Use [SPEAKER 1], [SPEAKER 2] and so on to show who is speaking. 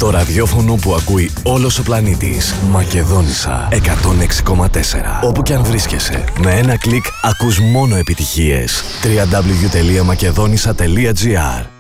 [SPEAKER 1] Το ραδιόφωνο που ακούει όλος ο πλανήτης. Μακεδόνισσα 106,4. Όπου κι αν βρίσκεσαι, με ένα κλικ ακούς μόνο επιτυχίες. www.makedonissa.gr.